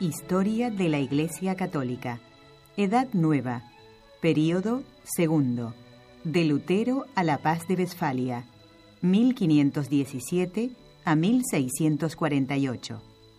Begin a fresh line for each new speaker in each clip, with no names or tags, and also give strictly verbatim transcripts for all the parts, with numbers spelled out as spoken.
Historia de la Iglesia Católica. Edad Nueva. Período segundo. De Lutero a la Paz de Westfalia. mil quinientos diecisiete a mil seiscientos cuarenta y ocho.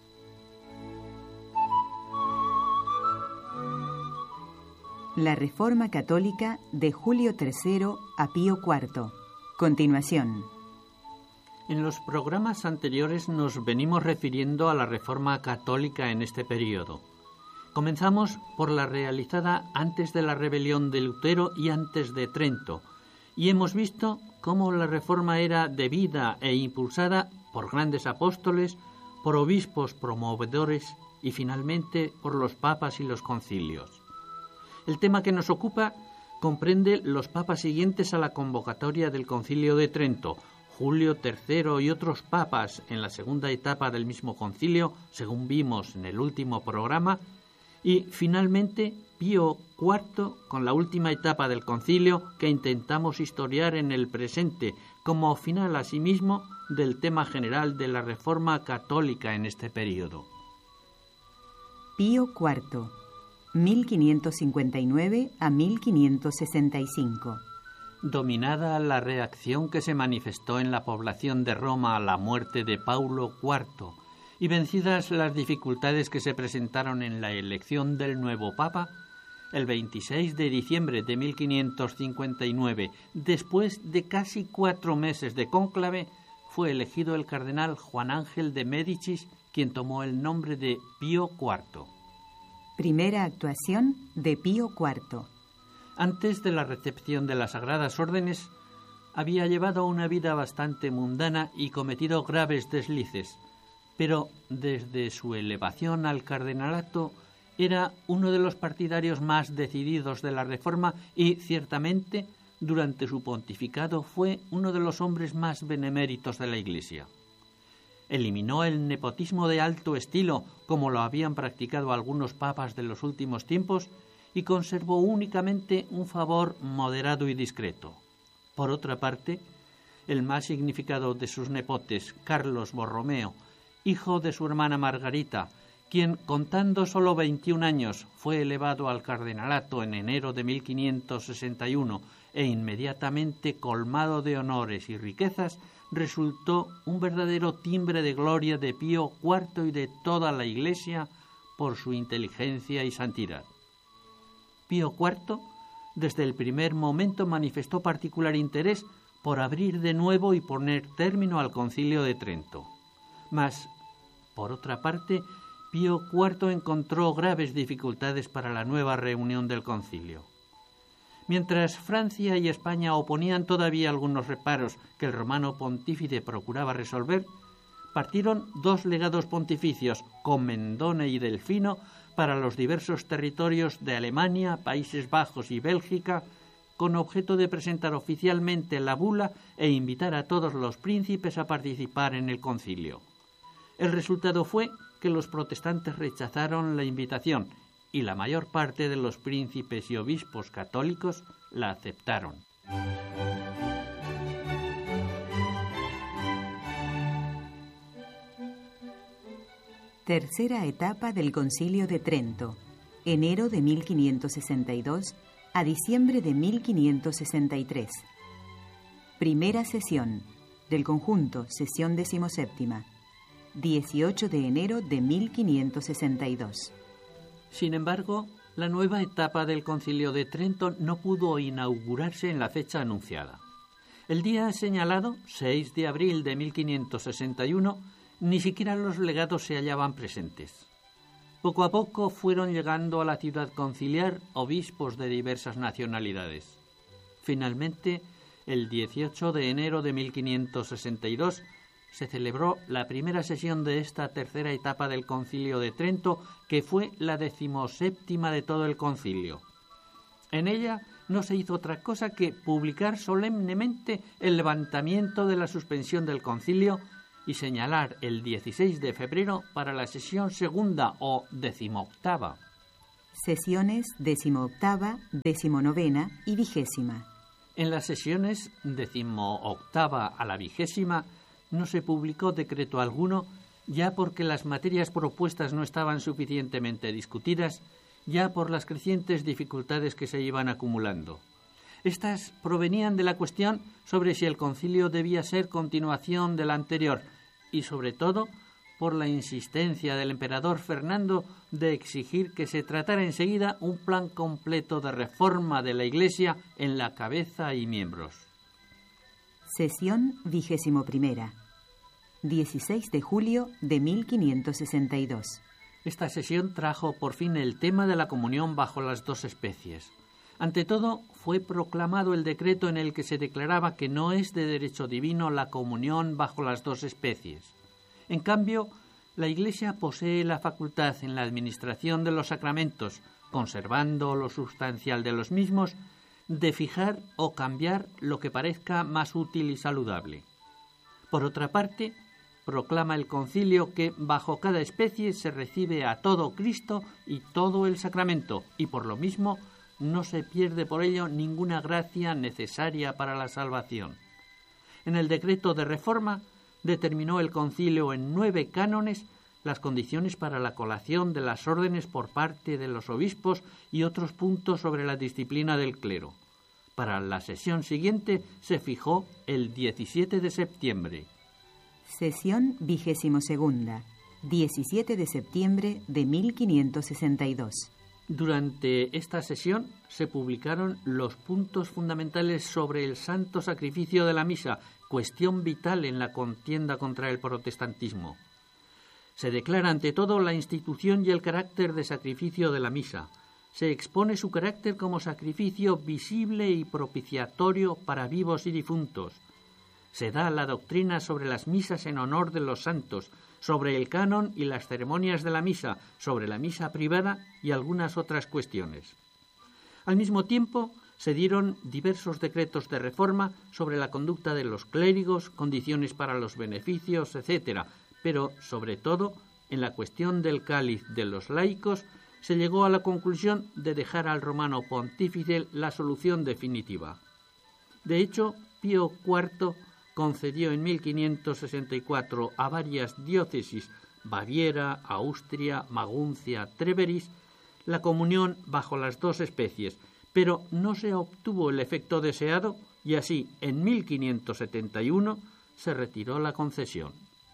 La Reforma Católica de Julio tercero a Pío cuarto. Continuación.
En los programas anteriores nos venimos refiriendo a la Reforma Católica en este periodo. Comenzamos por la realizada antes de la rebelión de Lutero y antes de Trento, y hemos visto cómo la Reforma era debida e impulsada por grandes apóstoles, por obispos promovedores y finalmente por los papas y los concilios. El tema que nos ocupa comprende los papas siguientes a la convocatoria del Concilio de Trento, Julio tercero y otros papas en la segunda etapa del mismo concilio, según vimos en el último programa, y finalmente Pío cuarto con la última etapa del concilio que intentamos historiar en el presente, como final asimismo del tema general de la Reforma Católica en este periodo.
Pío cuarto, mil quinientos cincuenta y nueve a mil quinientos sesenta y cinco.
Dominada la reacción que se manifestó en la población de Roma a la muerte de Paulo cuarto y vencidas las dificultades que se presentaron en la elección del nuevo Papa, el veintiséis de diciembre de mil quinientos cincuenta y nueve, después de casi cuatro meses de cónclave, fue elegido el cardenal Juan Ángel de Médicis, quien tomó el nombre de Pío cuarto.
Primera actuación de Pío cuarto.
Antes de la recepción de las Sagradas Órdenes, había llevado una vida bastante mundana y cometido graves deslices, pero desde su elevación al cardenalato era uno de los partidarios más decididos de la Reforma y, ciertamente, durante su pontificado fue uno de los hombres más beneméritos de la Iglesia. Eliminó el nepotismo de alto estilo, como lo habían practicado algunos papas de los últimos tiempos, y conservó únicamente un favor moderado y discreto. Por otra parte, el más significado de sus nepotes, Carlos Borromeo, hijo de su hermana Margarita, quien, contando solo veintiún años, fue elevado al cardenalato en enero de mil quinientos sesenta y uno e inmediatamente colmado de honores y riquezas, resultó un verdadero timbre de gloria de Pío cuarto y de toda la Iglesia por su inteligencia y santidad. Pío cuarto, desde el primer momento, manifestó particular interés por abrir de nuevo y poner término al Concilio de Trento. Mas, por otra parte, Pío cuarto encontró graves dificultades para la nueva reunión del concilio. Mientras Francia y España oponían todavía algunos reparos que el romano pontífice procuraba resolver, partieron dos legados pontificios, Commendone y Delfino, para los diversos territorios de Alemania, Países Bajos y Bélgica, con objeto de presentar oficialmente la bula e invitar a todos los príncipes a participar en el concilio. El resultado fue que los protestantes rechazaron la invitación y la mayor parte de los príncipes y obispos católicos la aceptaron.
Tercera etapa del Concilio de Trento, enero de mil quinientos sesenta y dos a diciembre de mil quinientos sesenta y tres. Primera sesión del conjunto, sesión decimoséptima, dieciocho de enero de mil quinientos sesenta y dos.
Sin embargo, la nueva etapa del Concilio de Trento no pudo inaugurarse en la fecha anunciada. El día señalado, seis de abril de mil quinientos sesenta y uno, ni siquiera los legados se hallaban presentes. Poco a poco fueron llegando a la ciudad conciliar obispos de diversas nacionalidades. Finalmente, el dieciocho de enero de mil quinientos sesenta y dos, se celebró la primera sesión de esta tercera etapa del Concilio de Trento, que fue la decimoséptima de todo el concilio. En ella no se hizo otra cosa que publicar solemnemente el levantamiento de la suspensión del concilio y señalar el dieciséis de febrero para la sesión segunda o decimoctava.
Sesiones decimoctava, decimonovena y vigésima.
En las sesiones decimoctava a la vigésima no se publicó decreto alguno ya porque las materias propuestas no estaban suficientemente discutidas, ya por las crecientes dificultades que se iban acumulando. Estas provenían de la cuestión sobre si el concilio debía ser continuación del anterior y, sobre todo, por la insistencia del emperador Fernando de exigir que se tratara enseguida un plan completo de reforma de la Iglesia en la cabeza y miembros.
Sesión vigésimo primera. dieciséis de julio de mil quinientos sesenta y dos.
Esta sesión trajo por fin el tema de la comunión bajo las dos especies. Ante todo, fue proclamado el decreto en el que se declaraba que no es de derecho divino la comunión bajo las dos especies. En cambio, la Iglesia posee la facultad en la administración de los sacramentos, conservando lo sustancial de los mismos, de fijar o cambiar lo que parezca más útil y saludable. Por otra parte, proclama el concilio que bajo cada especie se recibe a todo Cristo y todo el sacramento, y por lo mismo no se pierde por ello ninguna gracia necesaria para la salvación. En el decreto de reforma determinó el concilio en nueve cánones las condiciones para la colación de las órdenes por parte de los obispos y otros puntos sobre la disciplina del clero. Para la sesión siguiente se fijó el diecisiete de septiembre.
Sesión vigésimo segunda, diecisiete de septiembre de mil quinientos sesenta y dos.
Durante esta sesión se publicaron los puntos fundamentales sobre el santo sacrificio de la misa, cuestión vital en la contienda contra el protestantismo. Se declara ante todo la institución y el carácter de sacrificio de la misa. Se expone su carácter como sacrificio visible y propiciatorio para vivos y difuntos. Se da la doctrina sobre las misas en honor de los santos, sobre el canon y las ceremonias de la misa, sobre la misa privada y algunas otras cuestiones. Al mismo tiempo, se dieron diversos decretos de reforma sobre la conducta de los clérigos, condiciones para los beneficios, etcétera, pero, sobre todo, en la cuestión del cáliz de los laicos, se llegó a la conclusión de dejar al romano pontífice la solución definitiva. De hecho, Pío cuarto concedió en mil quinientos sesenta y cuatro a varias diócesis, Baviera, Austria, Maguncia, Treveris, la comunión bajo las dos especies, pero no se obtuvo el efecto deseado y así, en mil quinientos setenta y uno, se retiró la concesión.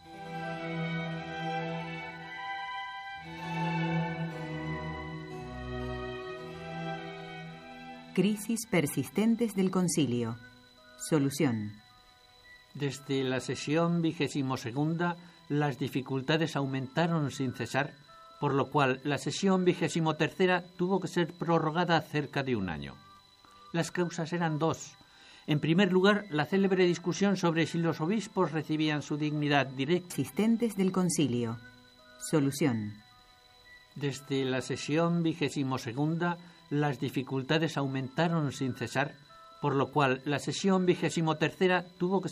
Crisis persistentes del concilio. Solución.
Desde la sesión vigésimo segunda, las dificultades aumentaron sin cesar, por lo cual la sesión vigésimo tercera tuvo que ser prorrogada cerca de un año. Las causas eran dos. En primer lugar, la célebre discusión sobre si los obispos recibían su dignidad directa.
Persistentes del concilio. Solución.
Desde la sesión vigésimo segunda, las dificultades aumentaron sin cesar, por lo cual la sesión vigésimo tercera tuvo que